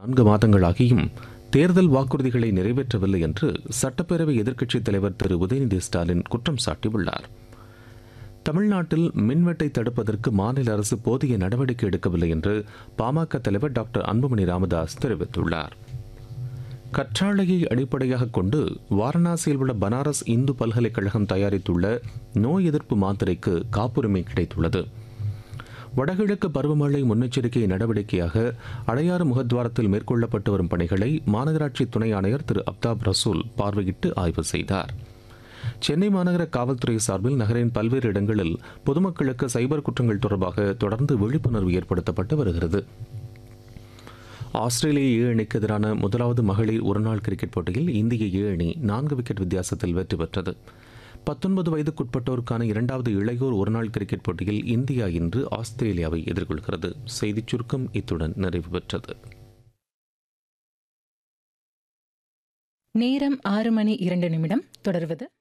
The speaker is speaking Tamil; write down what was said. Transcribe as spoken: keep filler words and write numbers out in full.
நான்கு மாதங்களாகியும் தேர்தல் வாக்குறுதிகளை நிறைவேற்றவில்லை என்று சட்டப்பேரவை எதிர்க்கட்சித் தலைவர் திரு உதயநிதி ஸ்டாலின் குற்றம் சாட்டியுள்ளார். தமிழ்நாட்டில் மின்வெட்டை தடுப்பதற்கு மாநில அரசு போதிய நடவடிக்கை எடுக்கவில்லை என்று பாமக தலைவர் டாக்டர் அன்புமணி ராமதாஸ் தெரிவித்துள்ளார். கற்றாழையை அடிப்படையாக கொண்டு வாரணாசியில் உள்ள பனாரஸ் இந்து பல்கலைக்கழகம் தயாரித்துள்ள நோய் எதிர்ப்பு மாத்திரைக்கு காப்புரிமை கிடைத்துள்ளது. வடகிழக்கு பருவமழை முன்னெச்சரிக்கை நடவடிக்கையாக அடையாறு முகத்வாரத்தில் மேற்கொள்ளப்பட்டு வரும் பணிகளை மாநகராட்சி துணை ஆணையர் திரு அப்தாப் ரசூல் பார்வையிட்டு ஆய்வு செய்தார். சென்னை மாநகர காவல்துறை சார்பில் நகரின் பல்வேறு இடங்களில் பொதுமக்களுக்கு சைபர் குற்றங்கள் தொடர்பாக தொடர்ந்து விழிப்புணர்வு ஏற்படுத்தப்பட்டு வருகிறது. ஆஸ்திரேலிய ஏ அணிக்கு எதிரான முதலாவது மகளிர் ஒருநாள் கிரிக்கெட் போட்டியில் இந்திய ஏ அணி நான்கு விக்கெட் வித்தியாசத்தில் வெற்றி பெற்றது. பத்தொன்பது வயதுக்குட்பட்டோருக்கான இரண்டாவது இளையோர் ஒருநாள் கிரிக்கெட் போட்டியில் இந்தியா இன்று ஆஸ்திரேலியாவை எதிர்கொள்கிறது. செய்திச் சுருக்கம் இத்துடன் நிறைவு பெற்றது. நேரம் ஆறு மணி இரண்டு நிமிடம். தொடர்வது